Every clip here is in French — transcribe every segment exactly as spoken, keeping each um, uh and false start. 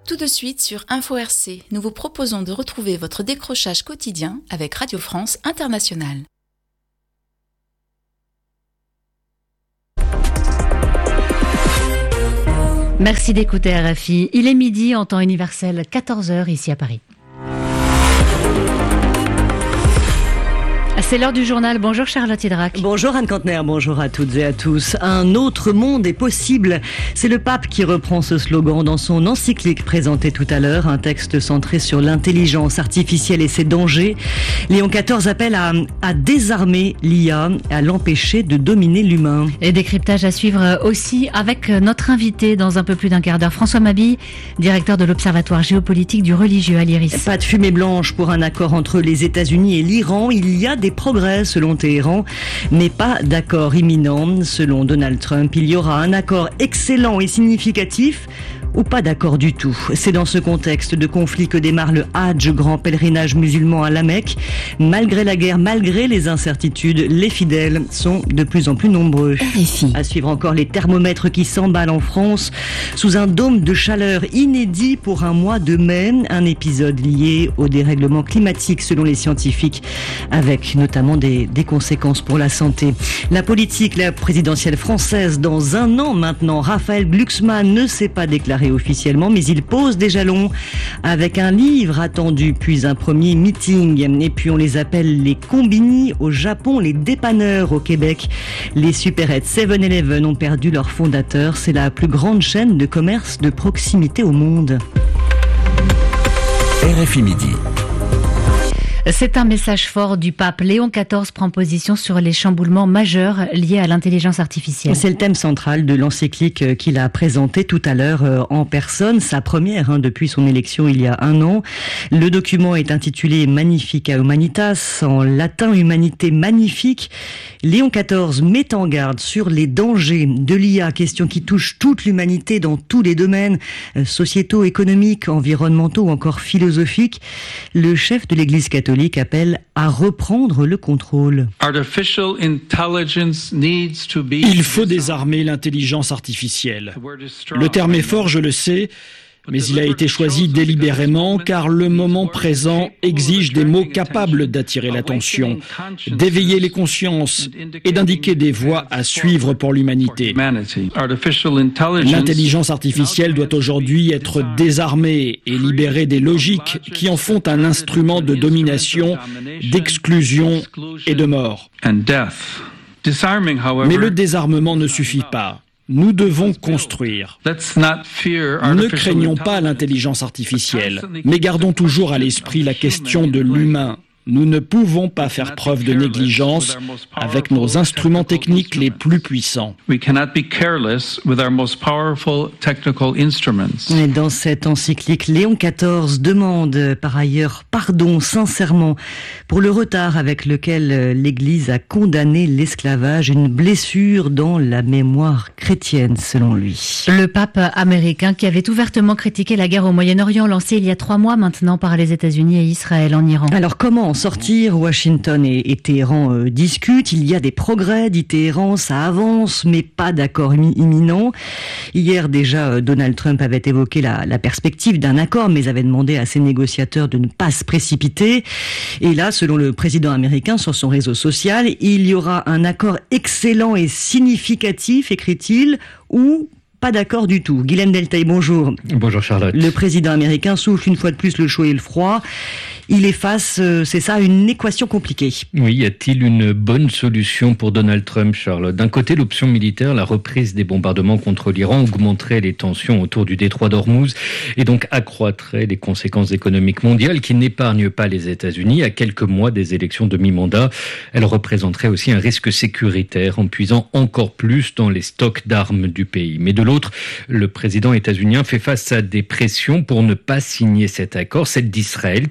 Tout de suite sur Info R C, nous vous proposons de retrouver votre décrochage quotidien avec Radio France Internationale. Merci d'écouter R F I. Il est midi en temps universel, quatorze heures ici à Paris. C'est l'heure du journal. Bonjour Charlotte Hydrac. Bonjour Anne Kantner, bonjour à toutes et à tous. Un autre monde est possible. C'est le pape qui reprend ce slogan dans son encyclique présenté tout à l'heure, un texte centré sur l'intelligence artificielle et ses dangers. Léon quatorze appelle à, à désarmer l'I A, à l'empêcher de dominer l'humain. Et décryptage à suivre aussi avec notre invité dans un peu plus d'un quart d'heure, François Mabille, directeur de l'Observatoire géopolitique du religieux à l'Iris. Pas de fumée blanche pour un accord entre les États-Unis et l'Iran. Il y a des progrès selon Téhéran, mais pas d'accord imminent. Selon Donald Trump, il y aura un accord excellent et significatif ou pas d'accord du tout. C'est dans ce contexte de conflit que démarre le Hadj, grand pèlerinage musulman à la Mecque. Malgré la guerre, malgré les incertitudes, les fidèles sont de plus en plus nombreux. R F I. À suivre encore les thermomètres qui s'emballent en France sous un dôme de chaleur inédit pour un mois de mai. Un épisode lié au dérèglement climatique selon les scientifiques, avec notamment des, des conséquences pour la santé. La politique, la présidentielle française dans un an maintenant. Raphaël Glucksmann ne s'est pas déclaré officiellement, mais il pose des jalons avec un livre attendu, puis un premier meeting. Et puis on les appelle les combini au Japon, les dépanneurs au Québec. Les supérettes seven eleven ont perdu leur fondateur. C'est la plus grande chaîne de commerce de proximité au monde. R F I Midi. C'est un message fort du pape. Léon quatorze prend position sur les chamboulements majeurs liés à l'intelligence artificielle. C'est le thème central de l'encyclique qu'il a présenté tout à l'heure en personne, sa première hein, depuis son élection il y a un an. Le document est intitulé Magnifica Humanitas, en latin Humanité magnifique. Léon quatorze met en garde sur les dangers de l'I A, question qui touche toute l'humanité dans tous les domaines, sociétaux, économiques, environnementaux ou encore philosophiques. Le chef de l'Église catholique appelle à reprendre le contrôle. Il faut désarmer l'intelligence artificielle. Le terme est fort, je le sais, mais il a été choisi délibérément car le moment présent exige des mots capables d'attirer l'attention, d'éveiller les consciences et d'indiquer des voies à suivre pour l'humanité. L'intelligence artificielle doit aujourd'hui être désarmée et libérée des logiques qui en font un instrument de domination, d'exclusion et de mort. Mais le désarmement ne suffit pas. Nous devons construire. Ne craignons pas l'intelligence artificielle, mais gardons toujours à l'esprit la question de l'humain. Nous ne pouvons pas faire preuve de négligence avec nos instruments techniques les plus puissants. Et dans cette encyclique, Léon quatorze demande par ailleurs pardon sincèrement pour le retard avec lequel l'Église a condamné l'esclavage, une blessure dans la mémoire chrétienne selon lui. Le pape américain qui avait ouvertement critiqué la guerre au Moyen-Orient lancée il y a trois mois maintenant par les États-Unis et Israël en Iran. Alors comment sortir? Washington et, et Téhéran euh, discutent. Il y a des progrès, dit Téhéran, ça avance, mais pas d'accord imminent. Hier déjà, euh, Donald Trump avait évoqué la, la perspective d'un accord, mais avait demandé à ses négociateurs de ne pas se précipiter. Et là, selon le président américain sur son réseau social, il y aura un accord excellent et significatif, écrit-il, ou pas d'accord du tout. Guylaine Deltaï, bonjour. Bonjour Charlotte. Le président américain souffle une fois de plus le chaud et le froid. Il est face, euh, c'est ça, à une équation compliquée. Oui, y a-t-il une bonne solution pour Donald Trump, Charlotte? D'un côté, l'option militaire, la reprise des bombardements contre l'Iran augmenterait les tensions autour du détroit d'Ormuz et donc accroîtrait les conséquences économiques mondiales qui n'épargnent pas les États-Unis. À quelques mois des élections de mi-mandat, elle représenterait aussi un risque sécuritaire en puisant encore plus dans les stocks d'armes du pays. Mais de l'autre, le président états-unien fait face à des pressions pour ne pas signer cet accord. Celle d'Israël, tout d'abord,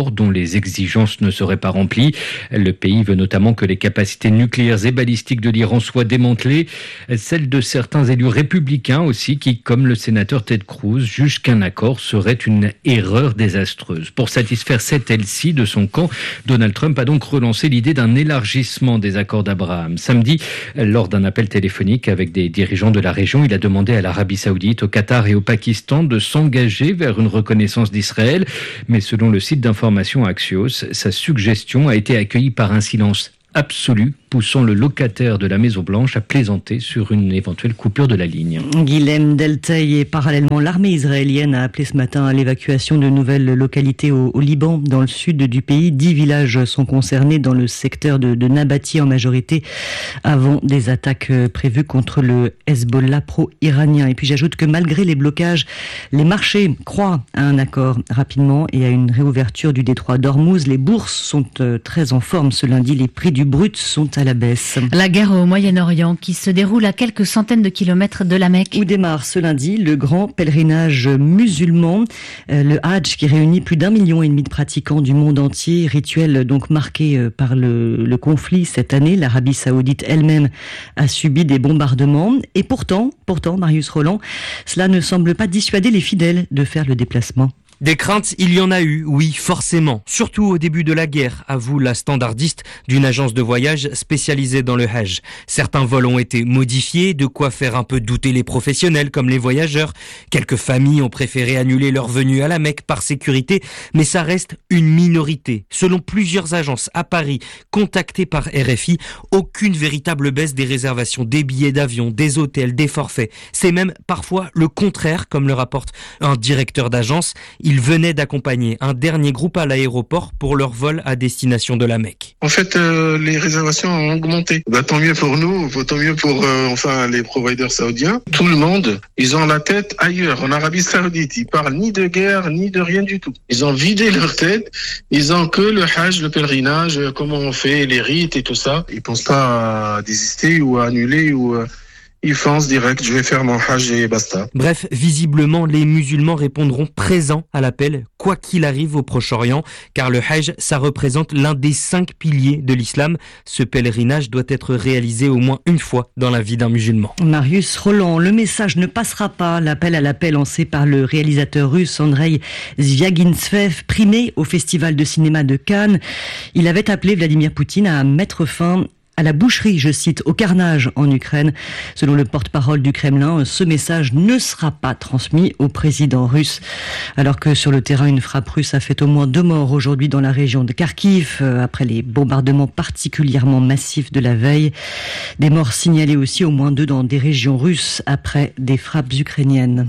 accord dont les exigences ne seraient pas remplies. Le pays veut notamment que les capacités nucléaires et balistiques de l'Iran soient démantelées. Celles de certains élus républicains aussi qui, comme le sénateur Ted Cruz, jugent qu'un accord serait une erreur désastreuse. Pour satisfaire cette aile-ci de son camp, Donald Trump a donc relancé l'idée d'un élargissement des accords d'Abraham. Samedi, lors d'un appel téléphonique avec des dirigeants de la région, il a demandé à l'Arabie Saoudite, au Qatar et au Pakistan de s'engager vers une reconnaissance d'Israël. Mais selon le site d'information Axios, sa suggestion a été accueillie par un silence absolu, poussant le locataire de la Maison-Blanche à plaisanter sur une éventuelle coupure de la ligne. Guilhem Deltey et parallèlement l'armée israélienne a appelé ce matin à l'évacuation de nouvelles localités au, au Liban, dans le sud du pays. Dix villages sont concernés dans le secteur de, de Nabati en majorité, avant des attaques prévues contre le Hezbollah pro-iranien. Et puis j'ajoute que malgré les blocages, les marchés croient à un accord rapidement et à une réouverture du détroit d'Ormuz. Les bourses sont très en forme ce lundi. Les prix du brut sont à la baisse. La guerre au Moyen-Orient qui se déroule à quelques centaines de kilomètres de la Mecque. Où démarre ce lundi le grand pèlerinage musulman, le Hajj, qui réunit plus d'un million et demi de pratiquants du monde entier. Rituel donc marqué par le, le conflit cette année. L'Arabie Saoudite elle-même a subi des bombardements. Et pourtant, pourtant, Marius Roland, cela ne semble pas dissuader les fidèles de faire le déplacement. Des craintes, il y en a eu, oui, forcément. Surtout au début de la guerre, avoue la standardiste d'une agence de voyage spécialisée dans le Hajj. Certains vols ont été modifiés, de quoi faire un peu douter les professionnels comme les voyageurs. Quelques familles ont préféré annuler leur venue à la Mecque par sécurité, mais ça reste une minorité. Selon plusieurs agences à Paris, contactées par R F I, aucune véritable baisse des réservations des billets d'avion, des hôtels, des forfaits. C'est même parfois le contraire, comme le rapporte un directeur d'agence. Ils venaient d'accompagner un dernier groupe à l'aéroport pour leur vol à destination de la Mecque. En fait, euh, les réservations ont augmenté. Bah, tant mieux pour nous, tant mieux pour euh, enfin les providers saoudiens. Tout le monde, ils ont la tête ailleurs, en Arabie Saoudite. Ils parlent ni de guerre, ni de rien du tout. Ils ont vidé leur tête. Ils ont que le Hajj, le pèlerinage, comment on fait les rites et tout ça. Ils pensent pas à désister ou à annuler ou... Euh... Ils foncent direct, je vais faire mon Hajj et basta. Bref, visiblement, les musulmans répondront présents à l'appel, quoi qu'il arrive au Proche-Orient, car le Hajj, ça représente l'un des cinq piliers de l'islam. Ce pèlerinage doit être réalisé au moins une fois dans la vie d'un musulman. Marius Roland, le message ne passera pas. L'appel à la paix lancé par le réalisateur russe Andrei Zvyagintsev, primé au Festival de cinéma de Cannes. Il avait appelé Vladimir Poutine à mettre fin à la boucherie, je cite, au carnage en Ukraine. Selon le porte-parole du Kremlin, ce message ne sera pas transmis au président russe. Alors que sur le terrain, une frappe russe a fait au moins deux morts aujourd'hui dans la région de Kharkiv, après les bombardements particulièrement massifs de la veille. Des morts signalées aussi, au moins deux dans des régions russes, après des frappes ukrainiennes.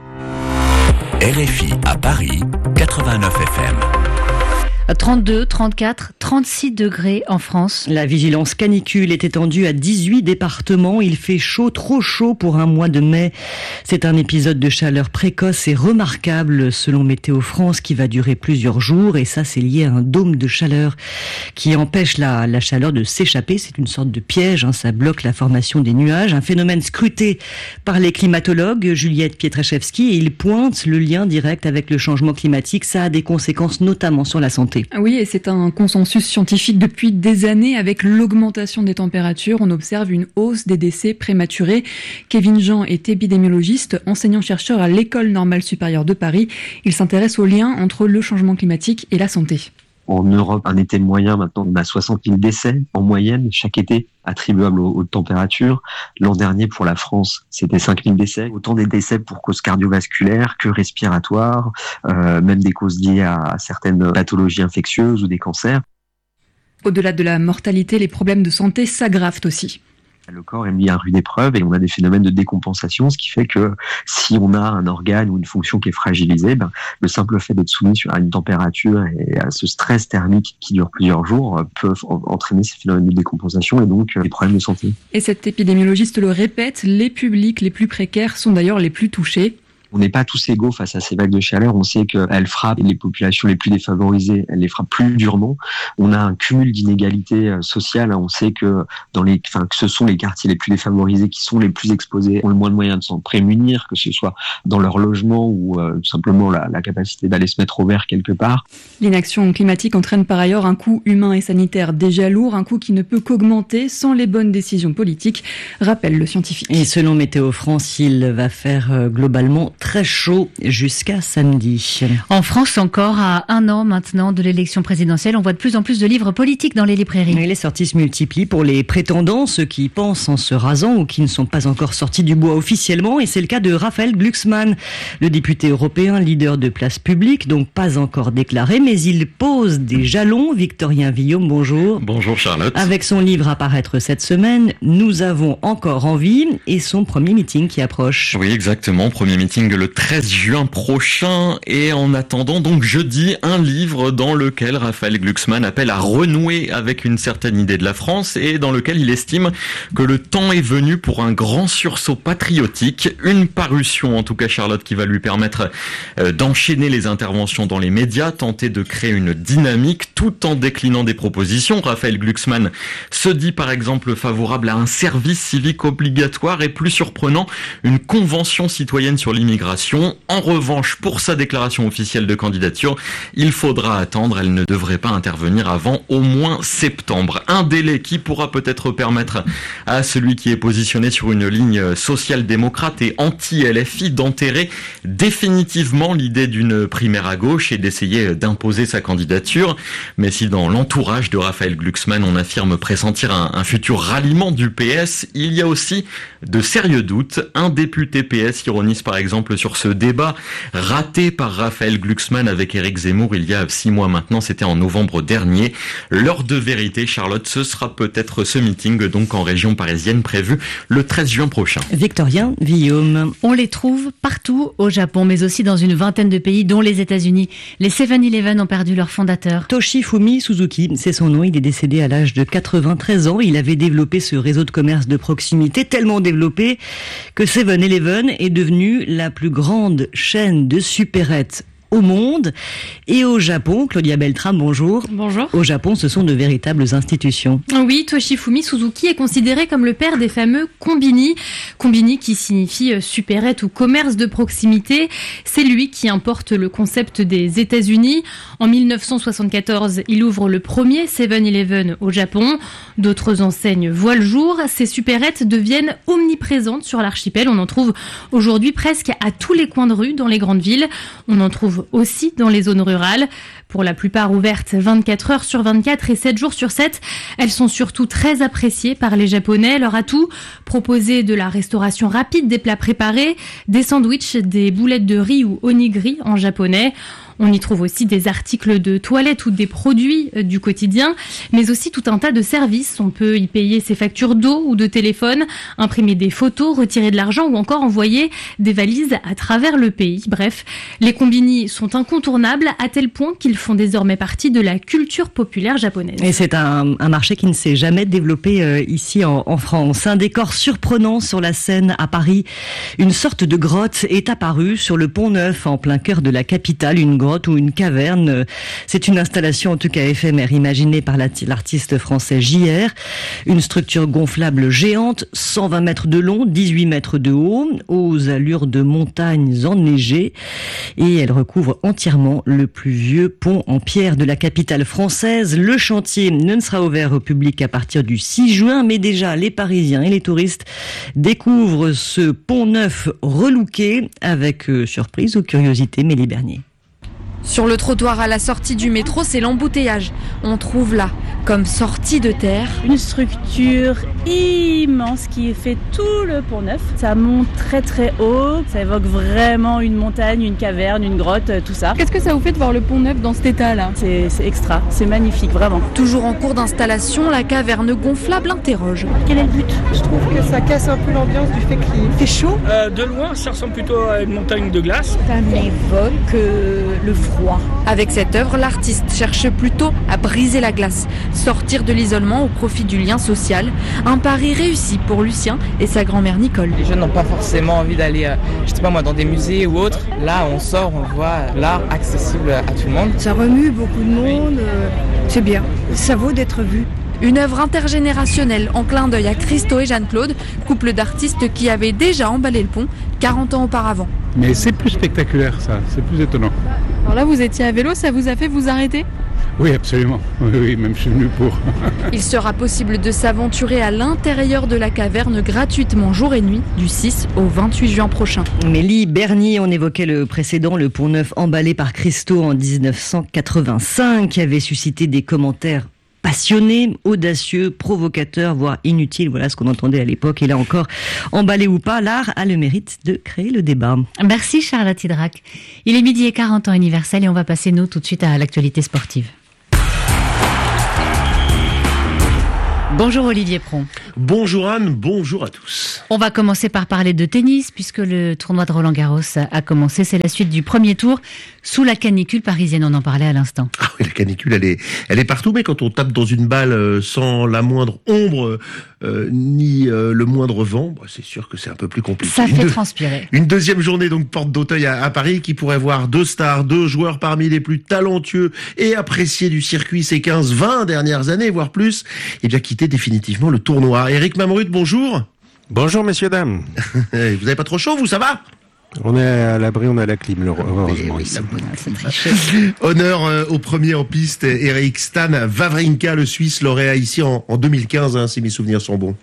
R F I à Paris, quatre-vingt-neuf F M. trente-deux, trente-quatre, trente-six degrés en France. La vigilance canicule est étendue à dix-huit départements. Il fait chaud, trop chaud pour un mois de mai. C'est un épisode de chaleur précoce et remarquable selon Météo France qui va durer plusieurs jours. Et ça, c'est lié à un dôme de chaleur qui empêche la, la chaleur de s'échapper. C'est une sorte de piège, hein, ça bloque la formation des nuages. Un phénomène scruté par les climatologues, Juliette Pietraszewski, et il pointe le lien direct avec le changement climatique. Ça a des conséquences notamment sur la santé. Oui, et c'est un consensus scientifique depuis des années. Avec l'augmentation des températures, on observe une hausse des décès prématurés. Kevin Jean est épidémiologiste, enseignant-chercheur à l'École normale supérieure de Paris. Il s'intéresse au lien entre le changement climatique et la santé. En Europe, un été moyen, maintenant, on a soixante mille décès en moyenne chaque été attribuables aux hautes températures. L'an dernier, pour la France, c'était cinq mille décès. Autant des décès pour causes cardiovasculaires que respiratoires, euh, même des causes liées à certaines pathologies infectieuses ou des cancers. Au-delà de la mortalité, les problèmes de santé s'aggravent aussi. Le corps est mis à rude épreuve et on a des phénomènes de décompensation, ce qui fait que si on a un organe ou une fonction qui est fragilisée, ben, le simple fait d'être soumis à une température et à ce stress thermique qui dure plusieurs jours peut entraîner ces phénomènes de décompensation et donc des problèmes de santé. Et cet épidémiologiste le répète, les publics les plus précaires sont d'ailleurs les plus touchés. On n'est pas tous égaux face à ces vagues de chaleur. On sait qu'elles frappent les populations les plus défavorisées, elles les frappent plus durement. On a un cumul d'inégalités sociales. On sait que dans les, enfin, que ce sont les quartiers les plus défavorisés qui sont les plus exposés, ont le moins de moyens de s'en prémunir, que ce soit dans leur logement ou euh, tout simplement la, la capacité d'aller se mettre au vert quelque part. L'inaction climatique entraîne par ailleurs un coût humain et sanitaire déjà lourd, un coût qui ne peut qu'augmenter sans les bonnes décisions politiques, rappelle le scientifique. Et selon Météo France, il va faire globalement très chaud jusqu'à samedi. En France encore, à un an maintenant de l'élection présidentielle, on voit de plus en plus de livres politiques dans les librairies. Et les sorties se multiplient pour les prétendants, ceux qui pensent en se rasant ou qui ne sont pas encore sortis du bois officiellement. Et c'est le cas de Raphaël Glucksmann, le député européen, leader de Place Publique, donc pas encore déclaré, mais il pose des jalons. Victorien Villaume, bonjour. Bonjour Charlotte. Avec son livre à paraître cette semaine, Nous avons encore envie, et son premier meeting qui approche. Oui, exactement. Premier meeting le treize juin prochain. Et en attendant, donc jeudi, un livre dans lequel Raphaël Glucksmann appelle à renouer avec une certaine idée de la France et dans lequel il estime que le temps est venu pour un grand sursaut patriotique. Une parution, en tout cas Charlotte, qui va lui permettre d'enchaîner les interventions dans les médias, tenter de créer une dynamique tout en déclinant des propositions. Raphaël Glucksmann se dit par exemple favorable à un service civique obligatoire et plus surprenant, une convention citoyenne sur l'immigration. En revanche, pour sa déclaration officielle de candidature, il faudra attendre, elle ne devrait pas intervenir avant au moins septembre. Un délai qui pourra peut-être permettre à celui qui est positionné sur une ligne social-démocrate et anti-L F I d'enterrer définitivement l'idée d'une primaire à gauche et d'essayer d'imposer sa candidature. Mais si dans l'entourage de Raphaël Glucksmann, on affirme pressentir un, un futur ralliement du P S, il y a aussi de sérieux doutes. Un député P S ironise par exemple sur ce débat raté par Raphaël Glucksmann avec Éric Zemmour il y a six mois maintenant, c'était en novembre dernier. L'heure de vérité, Charlotte, ce sera peut-être ce meeting donc en région parisienne prévu le treize juin prochain. Victorien Villaume. On les trouve partout au Japon, mais aussi dans une vingtaine de pays, dont les États-Unis. Les seven eleven ont perdu leur fondateur. Toshifumi Suzuki, c'est son nom. Il est décédé à l'âge de quatre-vingt-treize ans. Il avait développé ce réseau de commerce de proximité, tellement développé que seven eleven est devenu la plus grande chaîne de supérettes au monde et au Japon. Claudia Beltrame, bonjour. Bonjour. Au Japon, ce sont de véritables institutions. Oui, Toshifumi Suzuki est considéré comme le père des fameux combini. Combini qui signifie supérette ou commerce de proximité. C'est lui qui importe le concept des États-Unis. En mille neuf cent soixante-quatorze, il ouvre le premier seven eleven au Japon. D'autres enseignes voient le jour. Ces supérettes deviennent omniprésentes sur l'archipel. On en trouve aujourd'hui presque à tous les coins de rue dans les grandes villes. On en trouve aussi dans les zones rurales. Pour la plupart ouvertes vingt-quatre heures sur vingt-quatre et sept jours sur sept, elles sont surtout très appréciées par les Japonais. Leur atout, proposer de la restauration rapide des plats préparés, des sandwichs, des boulettes de riz ou onigiri en japonais. On y trouve aussi des articles de toilette ou des produits du quotidien, mais aussi tout un tas de services. On peut y payer ses factures d'eau ou de téléphone, imprimer des photos, retirer de l'argent ou encore envoyer des valises à travers le pays. Bref, les combini sont incontournables à tel point qu'ils font désormais partie de la culture populaire japonaise. Et c'est un, un marché qui ne s'est jamais développé euh, ici en, en France. Un décor surprenant sur la Seine à Paris. Une sorte de grotte est apparue sur le Pont Neuf en plein cœur de la capitale. Une grotte ou une caverne. C'est une installation en tout cas éphémère imaginée par l'artiste français J R. Une structure gonflable géante, cent vingt mètres de long, dix-huit mètres de haut, aux allures de montagnes enneigées. Et elle recouvre entièrement le plus vieux pont en pierre de la capitale française. Le chantier ne sera ouvert au public qu'à partir du six juin, mais déjà les Parisiens et les touristes découvrent ce pont neuf relooké avec euh, surprise ou curiosité. Mélie Bernier. Sur le trottoir à la sortie du métro, c'est l'embouteillage. On trouve là, comme sortie de terre, une structure immense qui fait tout le Pont Neuf. Ça monte très très haut, ça évoque vraiment une montagne, une caverne, une grotte, tout ça. Qu'est-ce que ça vous fait de voir le Pont Neuf dans cet état-là ? C'est, c'est extra, c'est magnifique, vraiment. Toujours en cours d'installation, la caverne gonflable interroge. Quel est le but ? Je trouve que ça casse un peu l'ambiance du fait qu'il fait chaud. Euh, de loin, ça ressemble plutôt à une montagne de glace. Ça m'évoque euh, le froid. Avec cette œuvre, l'artiste cherche plutôt à briser la glace. Sortir de l'isolement au profit du lien social, un pari réussi pour Lucien et sa grand-mère Nicole. Les jeunes n'ont pas forcément envie d'aller, euh, je sais pas moi, dans des musées ou autres. Là, on sort, on voit l'art accessible à tout le monde. Ça remue beaucoup de monde, euh, c'est bien, ça vaut d'être vu. Une œuvre intergénérationnelle en clin d'œil à Christo et Jeanne-Claude, couple d'artistes qui avaient déjà emballé le pont quarante ans auparavant. Mais c'est plus spectaculaire ça, c'est plus étonnant. Alors là vous étiez à vélo, ça vous a fait vous arrêter ? Oui, absolument. Oui, oui, même je suis venu pour. Il sera possible de s'aventurer à l'intérieur de la caverne gratuitement jour et nuit du six au vingt-huit juin prochain. Mélie Bernier, on évoquait le précédent, le pont neuf emballé par Christo en dix-neuf cent quatre-vingt-cinq, qui avait suscité des commentaires passionné, audacieux, provocateur, voire inutile. Voilà ce qu'on entendait à l'époque. Et là encore, emballé ou pas, l'art a le mérite de créer le débat. Merci Charlotte Hydrac. Il est midi et quarante temps universel et on va passer nous tout de suite à l'actualité sportive. Bonjour Olivier Pron. Bonjour Anne, bonjour à tous. On va commencer par parler de tennis puisque le tournoi de Roland-Garros a commencé. C'est la suite du premier tour sous la canicule parisienne, on en parlait à l'instant. Ah oui, la canicule, elle est, elle est partout, mais quand on tape dans une balle sans la moindre ombre euh, ni euh, le moindre vent, bah, c'est sûr que c'est un peu plus compliqué. Ça fait une transpirer. Une deuxième journée donc porte d'Auteuil à, à Paris qui pourrait voir deux stars, deux joueurs parmi les plus talentueux et appréciés du circuit ces quinze vingt dernières années, voire plus, et bien quitter définitivement le tournoi. Éric Mamrud, bonjour. Bonjour messieurs, dames. Vous n'avez pas trop chaud, vous, ça va ? On est à l'abri, on a la clim, heureusement. Oui, honneur euh, au premier en piste, Eric Stan Wawrinka, le Suisse, lauréat ici en, en deux mille quinze, hein, si mes souvenirs sont bons.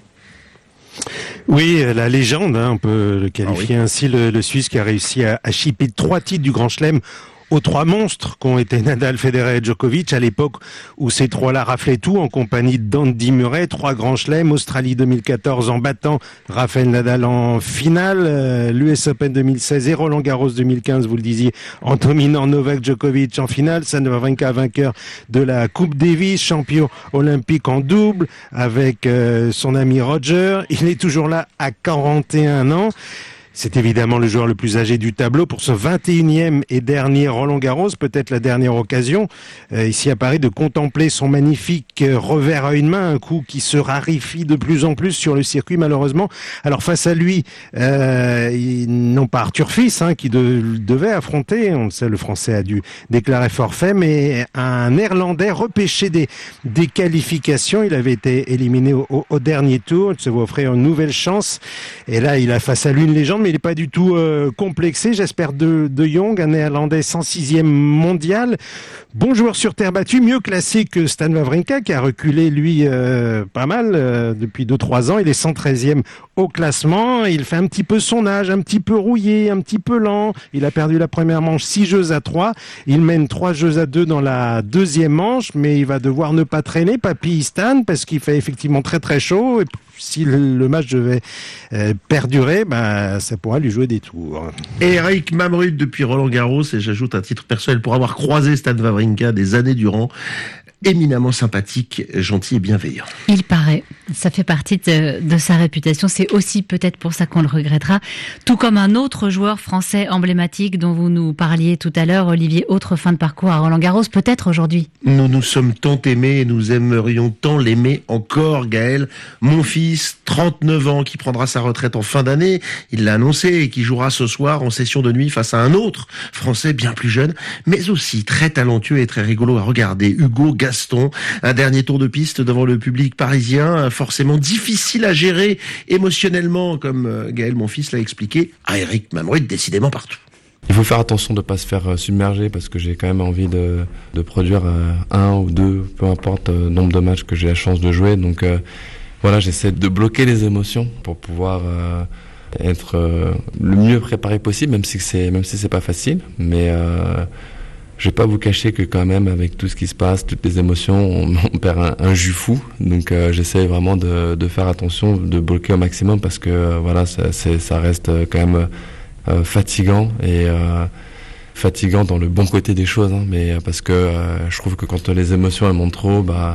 Oui, la légende, hein, on peut le qualifier ah oui. ainsi, le, le Suisse qui a réussi à, à chipper trois titres du Grand Chelem aux trois monstres qu'ont été Nadal, Federer et Djokovic, à l'époque où ces trois-là raflaient tout en compagnie d'Andy Murray, trois grands chelems, Australie deux mille quatorze en battant Rafael Nadal en finale, euh, l'U S Open deux mille seize et Roland Garros deux mille quinze, vous le disiez, en dominant Novak Djokovic en finale, Stan Wawrinka vainqueur de la Coupe Davis, champion olympique en double avec euh, son ami Roger. Il est toujours là à quarante et un ans. C'est évidemment le joueur le plus âgé du tableau pour ce vingt et unième et dernier Roland-Garros, peut-être la dernière occasion, euh, ici à Paris, de contempler son magnifique revers à une main, un coup qui se raréfie de plus en plus sur le circuit malheureusement. Alors face à lui, euh, non pas Arthur Fils, hein, qui de, devait affronter, on le sait, le Français a dû déclarer forfait, mais un Néerlandais repêché des, des qualifications. Il avait été éliminé au, au, au dernier tour, il se voit offrir une nouvelle chance, et là il a face à lui une légende, mais il n'est pas du tout euh, complexé. J'espère de, de Jong, un Néerlandais cent sixième mondial. Bon joueur sur terre battue, mieux classé que Stan Wawrinka, qui a reculé, lui, euh, pas mal euh, depuis deux trois ans. Il est cent treizième au classement. Il fait un petit peu son âge, un petit peu rouillé, un petit peu lent. Il a perdu la première manche six jeux à trois. Il mène trois jeux à deux dans la deuxième manche, mais il va devoir ne pas traîner, papy Stan, parce qu'il fait effectivement très très chaud. Et si le match devait euh, perdurer, bah, ça pourra lui jouer des tours. Éric Mamrud depuis Roland-Garros, et j'ajoute un titre personnel pour avoir croisé Stan Wawrinka des années durant. Éminemment sympathique, gentil et bienveillant. Il paraît, ça fait partie de, de sa réputation, c'est aussi peut-être pour ça qu'on le regrettera, tout comme un autre joueur français emblématique dont vous nous parliez tout à l'heure, Olivier, autre fin de parcours à Roland-Garros, peut-être aujourd'hui. Nous nous sommes tant aimés et nous aimerions tant l'aimer encore, Gaël, mon fils, trente-neuf ans, qui prendra sa retraite en fin d'année, il l'a annoncé, et qui jouera ce soir en session de nuit face à un autre Français bien plus jeune, mais aussi très talentueux et très rigolo à regarder, Hugo Gaston. Gaston, un dernier tour de piste devant le public parisien, forcément difficile à gérer émotionnellement, comme Gaël, mon fils, l'a expliqué à Éric Mamrud, décidément partout. Il faut faire attention de ne pas se faire submerger parce que j'ai quand même envie de, de produire un ou deux, peu importe le nombre de matchs que j'ai la chance de jouer. Donc euh, voilà, j'essaie de bloquer les émotions pour pouvoir euh, être euh, le mieux préparé possible, même si c'est, même si c'est pas facile. Mais euh, je vais pas vous cacher que quand même, avec tout ce qui se passe, toutes les émotions, on, on perd un, un jus fou. Donc, euh, j'essaie vraiment de, de faire attention, de bloquer au maximum parce que euh, voilà, ça, c'est, ça reste quand même euh, fatigant et euh, fatigant dans le bon côté des choses. Hein, mais parce que euh, je trouve que quand les émotions elles montent trop, bah,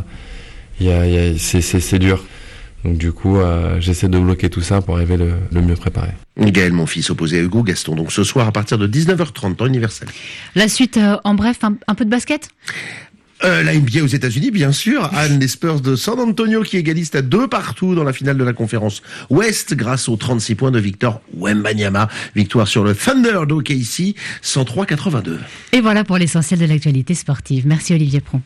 y a, y a, c'est, c'est, c'est dur. Donc du coup, euh, j'essaie de bloquer tout ça pour arriver le, le mieux préparé. Gaël, mon fils, opposé à Hugo Gaston. Donc ce soir, à partir de dix-neuf heures trente, temps universel. La suite, euh, en bref, un, un peu de basket ? Euh, la N B A aux États-Unis, bien sûr. Anne, les Spurs de San Antonio qui égalisent à deux partout dans la finale de la conférence Ouest grâce aux trente-six points de Victor Wembanyama. Victoire sur le Thunder d'O K C, cent trois à quatre-vingt-deux. Et voilà pour l'essentiel de l'actualité sportive. Merci Olivier Pron.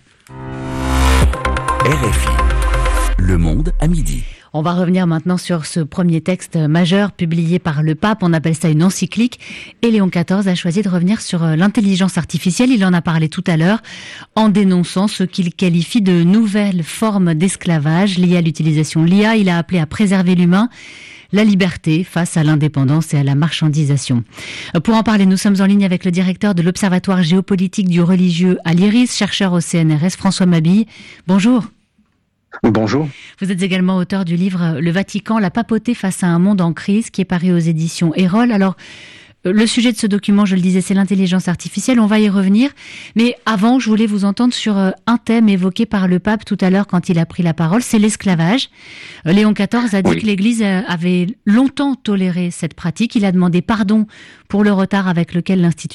R F I, Le Monde à midi. On va revenir maintenant sur ce premier texte majeur publié par le pape. On appelle ça une encyclique. Et Léon quatorze a choisi de revenir sur l'intelligence artificielle. Il en a parlé tout à l'heure en dénonçant ce qu'il qualifie de nouvelles formes d'esclavage liées à l'utilisation de l'I A. Il a appelé à préserver l'humain, la liberté face à l'indépendance et à la marchandisation. Pour en parler, nous sommes en ligne avec le directeur de l'Observatoire géopolitique du religieux à l'I R I S, chercheur au C N R S, François Mabille. Bonjour. Bonjour. Vous êtes également auteur du livre « Le Vatican, la papauté face à un monde en crise » qui est paru aux éditions Erol. Alors, le sujet de ce document, je le disais, c'est l'intelligence artificielle. On va y revenir. Mais avant, je voulais vous entendre sur un thème évoqué par le pape tout à l'heure quand il a pris la parole, c'est l'esclavage. Léon quatorze a dit oui. que l'Église avait longtemps toléré cette pratique. Il a demandé pardon pour le retard avec lequel l'institution